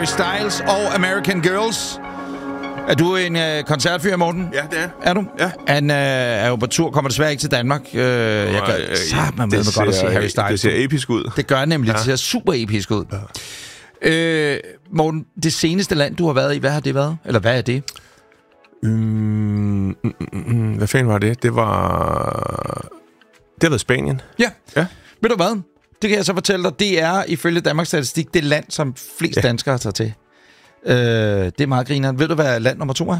Harry Styles og American Girls. Er du en koncertfyr, Morten? Ja, det er. Er du? Ja. Han er jo på tur, kommer desværre ikke til Danmark. Jeg kan sammen med godt at se Harry Styles. Det ser episk ud. Det gør nemlig. Ja. Det ser super episk ud. Ja. Morten, det seneste land, du har været i, hvad har det været? Eller hvad er det? Hvad fanden var det? Det har været Spanien. Ja. Ved du hvad? Det kan jeg så fortælle dig. Det er ifølge Danmarks Statistik det land, som flest danskere tager til. Det er meget grineren. Ved du, hvad land nummer 2 er?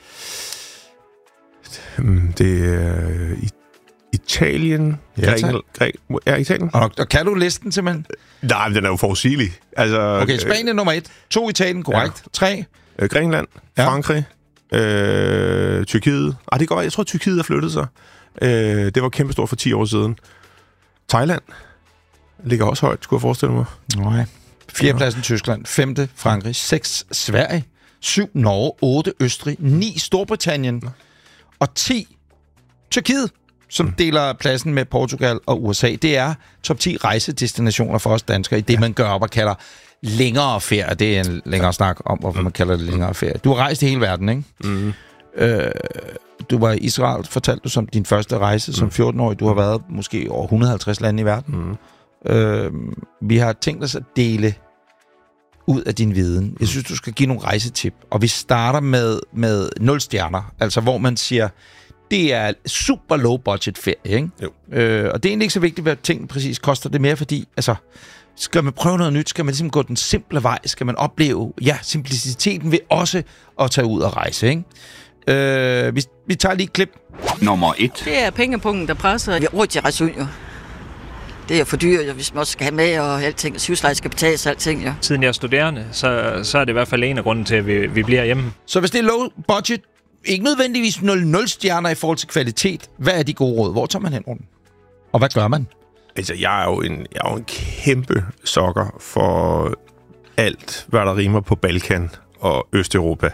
Det er Italien. Italien. Og kan du listen simpelthen? Nej, men den er jo forudsigelig. Altså, okay, Spanien nummer 1. 2 Italien, korrekt. 3. Grækenland. Frankrig. Tyrkiet. Det går. Jeg tror, Tyrkiet har flyttet sig. Det var kæmpestort for 10 år siden. Thailand ligger også højt, skulle jeg forestille mig. Nej. 4. pladsen Tyskland, 5. Frankrig, 6. Sverige, 7. Norge, 8. Østrig, 9. Storbritannien og 10. Tyrkiet, som deler pladsen med Portugal og USA. Det er top 10 rejsedestinationer for os danskere i det, man gør op og kalder længere ferie. Det er en længere snak om, hvorfor man kalder det længere ferie. Du har rejst i hele verden, ikke? Mm. Du var i Israel, fortalte du, som din første rejse som 14-årig. Du har været måske over 150 lande i verden. Vi har tænkt os at dele ud af din viden. Jeg synes, du skal give nogle rejsetip. Og vi starter med 0 stjerner. Altså, hvor man siger, det er super low budget ferie, ikke? Jo. Og det er egentlig ikke så vigtigt, hvad tingene præcis koster det mere, fordi, altså, skal man prøve noget nyt? Skal man ligesom gå den simple vej? Skal man opleve, simpliciteten ved også at tage ud og rejse, ikke? Vi tager lige et klip. Nummer 1. Det er pengepunkten, der presser. Vi råd til at rejse ud, jo. Det er for dyrt, hvis man også skal have med, og alting. Husleje skal betales, alting, ja. Siden jeg er studerende, så er det i hvert fald en af grunden til, at vi bliver hjemme. Så hvis det er low budget, ikke nødvendigvis 0 stjerner i forhold til kvalitet, hvad er de gode råd? Hvor tager man hen rundt? Og hvad gør man? Altså, jeg er jo en kæmpe sokker for alt, hvad der rimer på Balkan og Østeuropa.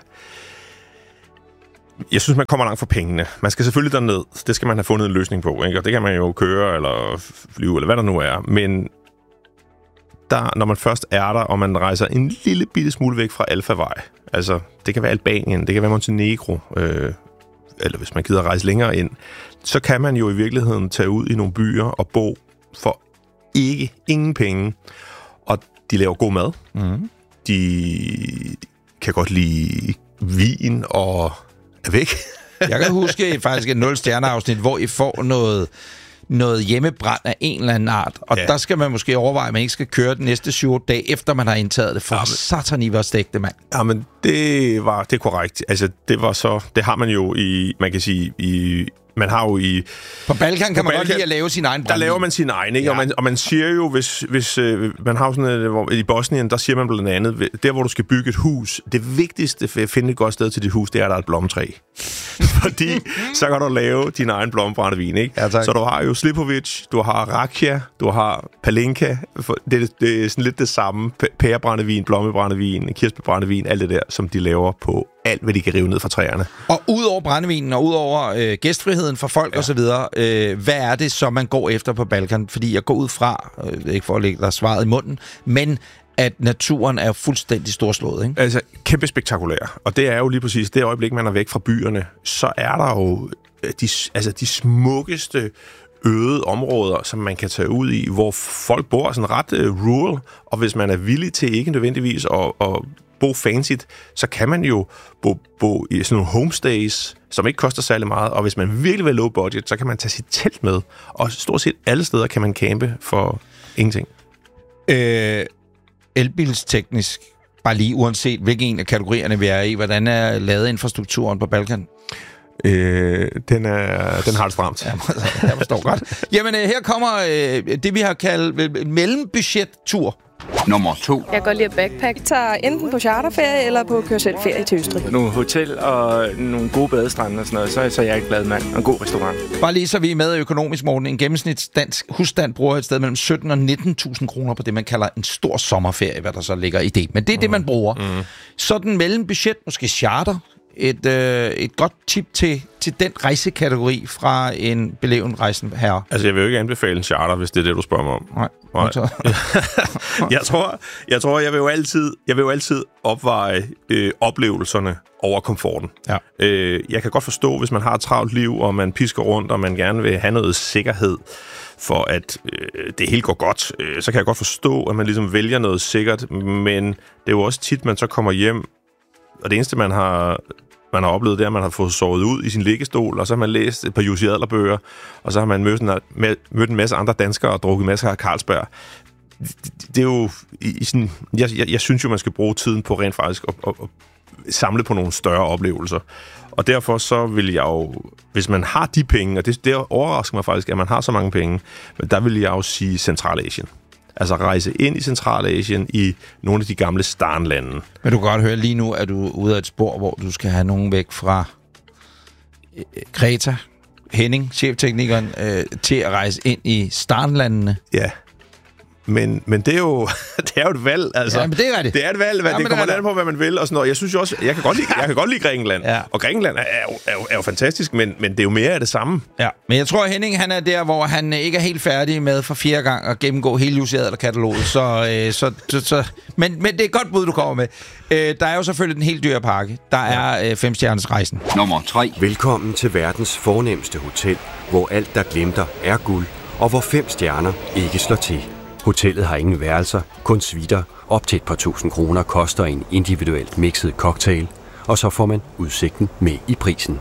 Jeg synes, man kommer langt for pengene. Man skal selvfølgelig derned. Det skal man have fundet en løsning på, ikke? Og det kan man jo køre eller flyve, eller hvad der nu er. Men når man først er der, og man rejser en lille bitte smule væk fra Alfavej, altså det kan være Albanien, det kan være Montenegro, eller hvis man gider rejse længere ind, så kan man jo i virkeligheden tage ud i nogle byer og bo for ingen penge. Og de laver god mad. Mm. De kan godt lide vin og er væk. Jeg kan huske faktisk et 0 stjerneafsnit, hvor I får noget hjemmebrand af en eller anden art. Og der skal man måske overveje, at man ikke skal køre den næste 7 dage, efter man har indtaget det. For satan, I var stegte, mand. Jamen, det er korrekt. Altså, det har man jo man kan sige, man har jo på Balkan kan man godt lide at lave sin egen brændvin. Der laver man sin egen, ikke? Ja. Og man siger jo, hvis man har sådan hvor i Bosnien, der siger man blandt andet, der hvor du skal bygge et hus, det vigtigste for at finde et godt sted til dit hus, det er, at der er et blomtræ. Fordi så kan du lave din egen blombrændevin, ikke? Ja, så du har jo Slipovic, du har Rakia, du har Palinka. Det er sådan lidt det samme. Pærebrændevin, blommebrændevin, kirsebærbrændevin, alt det der, som de laver på alt, hvad de kan rive ned fra træerne. Og ud over brændevinen, og ud over gæstfriheden for folk og så videre, hvad er det, som man går efter på Balkan? Fordi jeg går ud fra, ikke for at lægge dig svaret i munden, men at naturen er fuldstændig storslået, ikke? Altså, kæmpe spektakulær. Og det er jo lige præcis det øjeblik, man er væk fra byerne, så er der jo de smukkeste øde områder, som man kan tage ud i, hvor folk bor sådan ret rural, og hvis man er villig til ikke nødvendigvis at bo fancy, så kan man jo bo i sådan nogle homestays, som ikke koster særlig meget, og hvis man virkelig vil low budget, så kan man tage sit telt med, og stort set alle steder kan man campe for ingenting. Elbilsteknisk, bare lige uanset hvilken en af kategorierne vi er i, hvordan er ladeinfrastrukturen på Balkan? Den har det stramt. Ja, jeg forstår godt. Jamen, her kommer det, vi har kaldt mellembudget-tur. Nummer 2. Jeg går lige at backpack. Tager enten på charterferie eller på kør-selv-ferie til Østrig. Nogle hotel og nogle gode badestrande og sådan noget, så er jeg ikke glad mand. Og en god restaurant. Bare lige så vi er med økonomisk, Morten. En gennemsnitsdansk husstand bruger et sted mellem 17 og 19.000 kroner på det, man kalder en stor sommerferie, hvad der så ligger i det. Men det er det, man bruger. Mm. Sådan mellembudget, måske charter, et godt tip til den rejsekategori fra en beleven rejsende herre? Altså, jeg vil jo ikke anbefale en charter, hvis det er det, du spørger mig om. Nej. Jeg vil jo altid opveje oplevelserne over komforten. Ja. Jeg kan godt forstå, hvis man har et travlt liv, og man pisker rundt, og man gerne vil have noget sikkerhed for, at det hele går godt, så kan jeg godt forstå, at man ligesom vælger noget sikkert, men det er jo også tit, man så kommer hjem, og det eneste, man har oplevet, det er, at man har fået sovet ud i sin liggestol, og så har man læst et par Jussi Adler-bøger, og så har man mødt en masse andre danskere og drukket masser af Carlsberg. Det er jo sådan, jeg synes jo, man skal bruge tiden på rent faktisk at samle på nogle større oplevelser. Og derfor så vil jeg jo, hvis man har de penge, og det overrasker mig faktisk, at man har så mange penge, men der vil jeg jo sige Centralasien. Altså rejse ind i Centralasien i nogle af de gamle Starnlande. Men du kan godt høre, lige nu er du ude af et spor, hvor du skal have nogen væk fra Greta, Henning, chefteknikeren, til at rejse ind i Starnlandene. Ja. Men det er jo det er jo et valg, altså. Ja, men det er det. Det er et valg, det kommer an på, hvad man vil og sådan noget. Jeg synes jo også, jeg kan godt lide Grækenland. Ja. Og Grækenland er jo fantastisk, men det er jo mere af det samme. Ja, men jeg tror, Henning, han er der, hvor han ikke er helt færdig med for 4. gang at gennemgå hele Jussi Adler-kataloget. Men det er et godt bud, du kommer med. Der er jo selvfølgelig den helt dyre pakke. Der er 5-stjerners rejsen. Nummer 3. Velkommen til verdens fornemste hotel, hvor alt, der glimter, er guld, og hvor 5 stjerner ikke slår til. Hotellet har ingen værelser, kun suiter. Op til et par tusind kroner koster en individuelt mixet cocktail, og så får man udsigten med i prisen.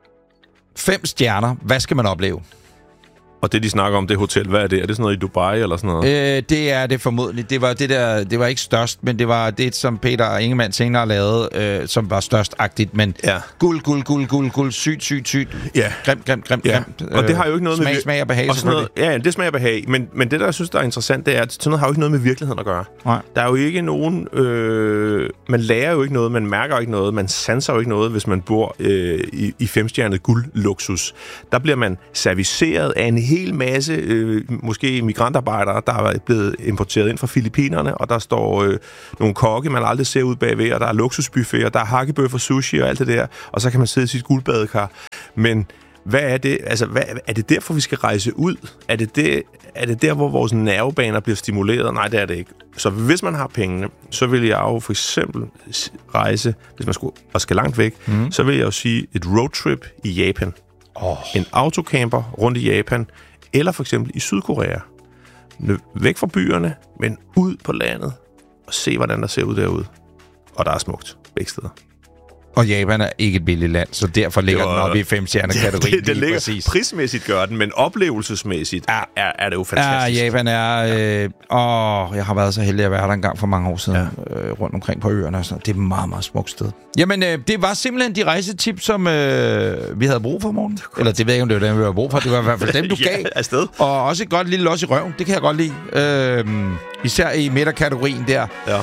5 stjerner. Hvad skal man opleve? Og det, de snakker om, det hotel, hvad er det? Er det sådan noget i Dubai eller sådan noget? Det er det formodentlig. Det var ikke størst, men det var det, som Peter Ingemann senere lavede, som var størstagtigt, men ja. Guld, sygt. Ja. Grimt. Ja. Og det har jo ikke noget med... Smag og behag, selvfølgelig. Ja, det smager og behag. Men det, der jeg synes, der er interessant, det er, at sådan noget har jo ikke noget med virkeligheden at gøre. Nej. Der er jo ikke nogen... man lærer jo ikke noget, man mærker jo ikke noget, man sanser jo ikke noget, hvis man bor i 5-stjernet guldluksus. Der bliver man serviceret af en hel masse, måske migrantarbejdere, der er blevet importeret ind fra Filippinerne, og der står nogle kokke, man aldrig ser ud bagved, og der er luksusbuffeter, der er hakkebøffer, sushi og alt det der, og så kan man sidde i sit guldbadekar. Men hvad er det? Altså, er det derfor, vi skal rejse ud? Er det der, hvor vores nervebaner bliver stimuleret? Nej, det er det ikke. Så hvis man har pengene, så vil jeg jo for eksempel rejse, hvis man skal langt væk, så vil jeg jo sige et roadtrip i Japan. En autocamper rundt i Japan, eller for eksempel i Sydkorea. Væk fra byerne, men ud på landet, og se, hvordan der ser ud derude. Og der er smukt begge steder. Og Japan er ikke et billigt land, så derfor ligger den oppe i 5-stjerner-kategorien. Det ligger præcis. Prismæssigt gør den, men oplevelsesmæssigt er det jo fantastisk. Ja, Japan er... jeg har været så heldig at være der en gang for mange år siden, rundt omkring på øerne. Og sådan. Det er et meget, meget smukt sted. Jamen, det var simpelthen de rejsetips, som vi havde brug for, Morten. Eller det ved jeg ikke, om det var dem, vi havde brug for. Det var i hvert fald dem, du gav. Afsted. Og også et godt lille los i røven. Det kan jeg godt lide. Især i midterkategorien der. Ja.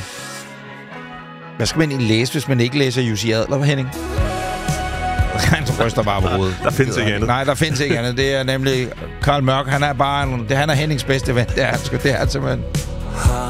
Hvad skal man egentlig læse, hvis man ikke læser Jussi Adler, Henning? Han ryster bare på hovedet. Der findes ikke andet. Nej, der findes ikke andet. Det er nemlig Carl Mørk. Han er bare han er Hennings bedste ven. Det er simpelthen...